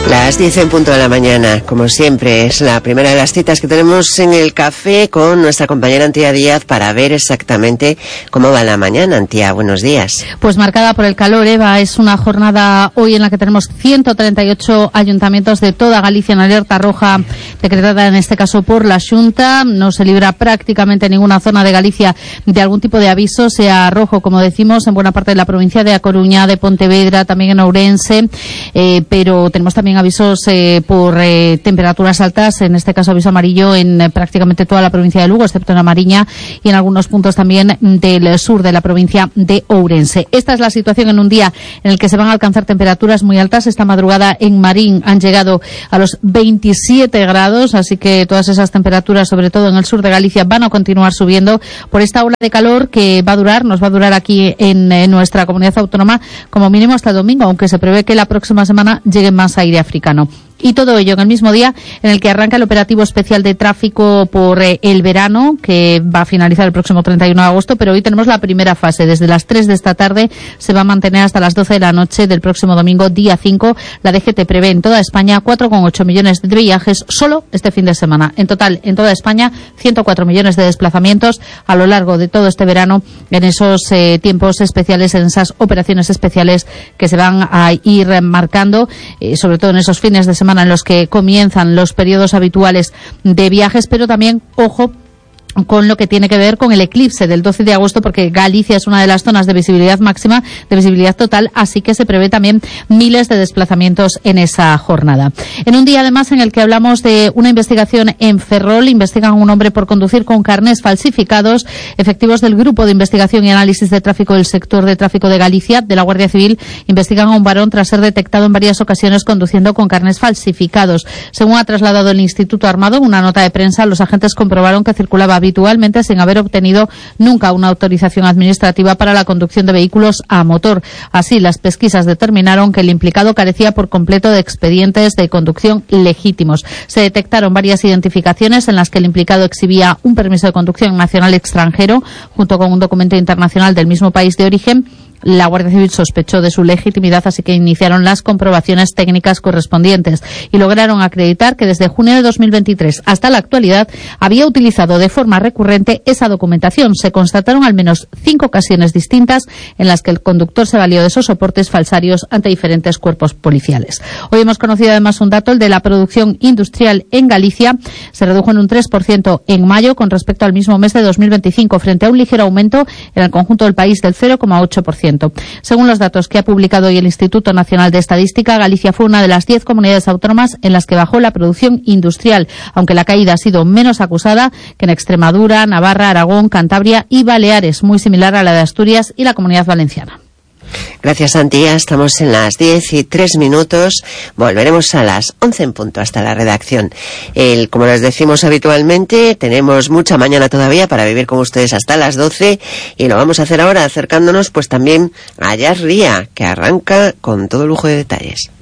Las 10 en punto de la mañana, como siempre, es la primera de las citas que tenemos en el café con nuestra compañera Antía Díaz para ver exactamente cómo va la mañana. Antía, buenos días. Pues marcada por el calor, Eva, es una jornada hoy en la que tenemos 138 ayuntamientos de toda Galicia en alerta roja, decretada en este caso por la Xunta. No se libra prácticamente ninguna zona de Galicia de algún tipo de aviso, sea rojo, como decimos, en buena parte de la provincia de A Coruña, de Pontevedra, también en Ourense, pero tenemos también avisos por temperaturas altas, en este caso aviso amarillo en prácticamente toda la provincia de Lugo, excepto en A Mariña, y en algunos puntos también del sur de la provincia de Ourense. Esta es la situación en un día en el que se van a alcanzar temperaturas muy altas. Esta madrugada en Marín han llegado a los 27 grados, así que todas esas temperaturas, sobre todo en el sur de Galicia, van a continuar subiendo por esta ola de calor que nos va a durar aquí en nuestra comunidad autónoma como mínimo hasta el domingo, aunque se prevé que la próxima semana llegue más aire africano. Y todo ello en el mismo día en el que arranca el operativo especial de tráfico por el verano, que va a finalizar el próximo 31 de agosto, pero hoy tenemos la primera fase. Desde las 3 de esta tarde se va a mantener hasta las 12 de la noche del próximo domingo, día 5. La DGT prevé en toda España 4,8 millones de viajes solo este fin de semana. En total, en toda España, 104 millones de desplazamientos a lo largo de todo este verano en esos tiempos especiales, en esas operaciones especiales que se van a ir marcando, sobre todo en esos fines de semana en los que comienzan los periodos habituales de viajes, pero también, ojo, con lo que tiene que ver con el eclipse del 12 de agosto, porque Galicia es una de las zonas de visibilidad máxima, de visibilidad total, así que se prevé también miles de desplazamientos en esa jornada. En un día, además, en el que hablamos de una investigación en Ferrol, investigan a un hombre por conducir con carnés falsificados. Efectivos del Grupo de Investigación y Análisis de Tráfico del Sector de Tráfico de Galicia, de la Guardia Civil, investigan a un varón tras ser detectado en varias ocasiones conduciendo con carnés falsificados. Según ha trasladado el Instituto Armado en una nota de prensa, los agentes comprobaron que circulaba habitualmente sin haber obtenido nunca una autorización administrativa para la conducción de vehículos a motor. Así, las pesquisas determinaron que el implicado carecía por completo de expedientes de conducción legítimos. Se detectaron varias identificaciones en las que el implicado exhibía un permiso de conducción nacional extranjero junto con un documento internacional del mismo país de origen. La Guardia Civil sospechó de su legitimidad, así que iniciaron las comprobaciones técnicas correspondientes y lograron acreditar que desde junio de 2023 hasta la actualidad había utilizado de forma recurrente esa documentación. Se constataron al menos 5 ocasiones distintas en las que el conductor se valió de esos soportes falsarios ante diferentes cuerpos policiales. Hoy hemos conocido además un dato, el de la producción industrial en Galicia. Se redujo en un 3% en mayo con respecto al mismo mes de 2025, frente a un ligero aumento en el conjunto del país del 0,8%. Según los datos que ha publicado hoy el Instituto Nacional de Estadística, Galicia fue una de las 10 comunidades autónomas en las que bajó la producción industrial, aunque la caída ha sido menos acusada que en Extremadura, Navarra, Aragón, Cantabria y Baleares, muy similar a la de Asturias y la Comunidad Valenciana. Gracias, Antía. Estamos en las 10:03. Volveremos a las 11 en punto hasta la redacción. Como les decimos habitualmente, tenemos mucha mañana todavía para vivir con ustedes hasta las 12 y lo vamos a hacer ahora acercándonos pues también a Jazz Ría, que arranca con todo lujo de detalles.